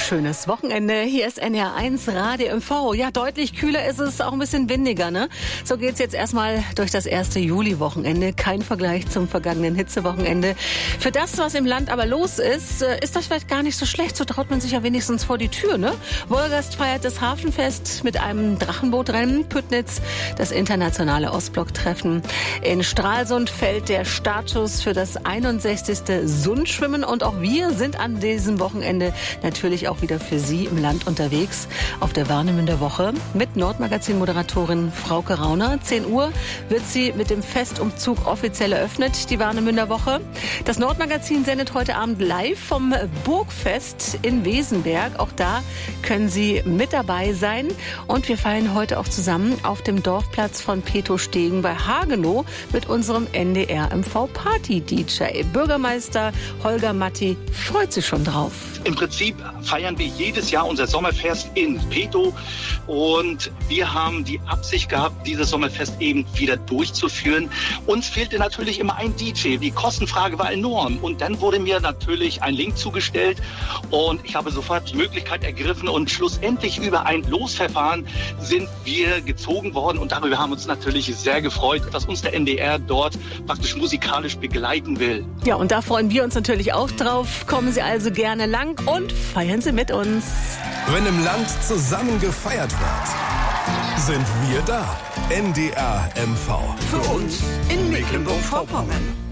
schönes Wochenende. Hier ist NR1 Radio MV. Ja, deutlich kühler ist es, auch ein bisschen windiger, ne? So geht's jetzt erstmal durch das erste Juli-Wochenende. Kein Vergleich zum vergangenen Hitzewochenende. Für das, was im Land aber los ist, ist das vielleicht gar nicht so schlecht. So traut man sich ja wenigstens vor die Tür, ne? Wolgast feiert das Hafenfest mit einem Drachenbootrennen. Püttnitz das internationale Ostblock-Treffen. In Stralsund fällt der Startschuss für das 61. Sundschwimmen. Und auch wir sind an diesem Wochenende natürlich auch wieder für Sie im Land unterwegs auf der Warnemünder Woche mit Nordmagazin-Moderatorin Frauke Rauner. 10 Uhr wird sie mit dem Festumzug offiziell eröffnet, die Warnemünder Woche. Das Nordmagazin sendet heute Abend live vom Burgfest in Wesenberg. Auch da können Sie mit dabei sein. Und wir feiern heute auch zusammen auf dem Dorfplatz von Petostegen bei Hagenow mit unserem NDR-MV-Party-DJ. Bürgermeister Holger Matti freut sich schon drauf. Im Prinzip feiern wir jedes Jahr unser Sommerfest in Peto und wir haben die Absicht gehabt, dieses Sommerfest eben wieder durchzuführen. Uns fehlte natürlich immer ein DJ. Die Kostenfrage war enorm und dann wurde mir natürlich ein Link zugestellt und ich habe sofort die Möglichkeit ergriffen und schlussendlich über ein Losverfahren sind wir gezogen worden und darüber haben wir uns natürlich sehr gefreut, dass uns der NDR dort praktisch musikalisch begleiten will. Ja, und da freuen wir uns natürlich auch drauf. Kommen Sie also gerne lang und feiern Sie mit uns. Wenn im Land zusammen gefeiert wird, sind wir da. NDR MV. Für uns in Mecklenburg-Vorpommern.